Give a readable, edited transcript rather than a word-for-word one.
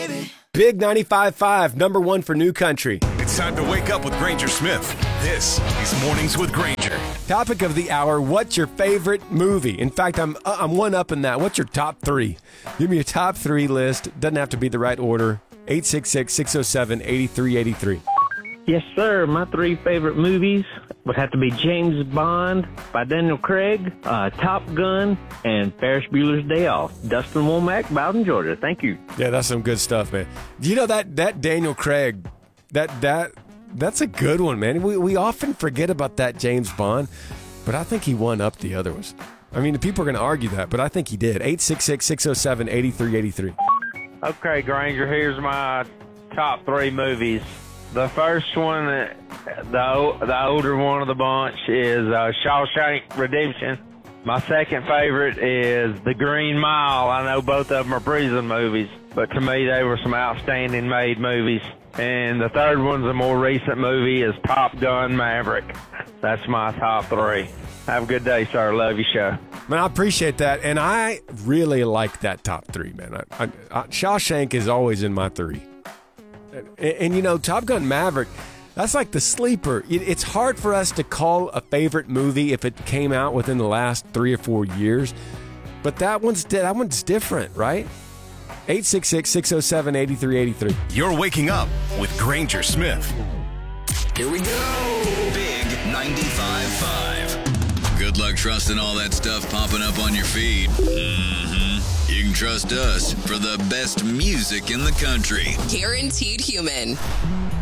Big 95.5, number one for New Country. It's time to wake up with Granger Smith. This is Mornings with Granger. Topic of the hour, what's your favorite movie? In fact, I'm one up in that. What's your top three? Give me your top three list. Doesn't have to be the right order. 866-607-8383. Yes, sir. My three favorite movies would have to be James Bond by Daniel Craig, Top Gun, and Ferris Bueller's Day Off. Dustin Womack, Bowden, Georgia. Thank you. Yeah, that's some good stuff, man. You know that Daniel Craig, that's a good one, man. We often forget about that James Bond, but I think he won up the other ones. I mean, people are going to argue that, but I think he did. 866-607-8383. Okay, Granger, here's my top three movies. The first one, the older one of the bunch, is Shawshank Redemption. My second favorite is The Green Mile. I know both of them are prison movies, but to me they were some outstanding made movies. And the third one's a more recent movie, is Top Gun Maverick. That's my top three. Have a good day, sir. Love your show. Man, I appreciate that, and I really like that top three, man. Shawshank is always in my three. And you know, Top Gun Maverick, that's like the sleeper. It's hard for us to call a favorite movie if it came out within the last 3 or 4 years. But that one's different, right? 866-607-8383. You're waking up with Granger Smith. Here we go. Big 95.5. Good luck trusting all that stuff popping up on your feed. You can trust us for the best music in the country. Guaranteed Human.